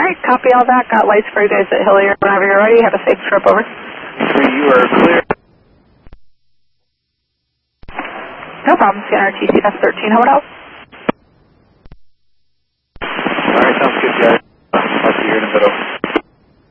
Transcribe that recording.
right, copy all that. Got lights for you guys at Hilliard. Whenever you're ready, have a safe trip, over. You are clear. No problem, Scanner TCS 13, how about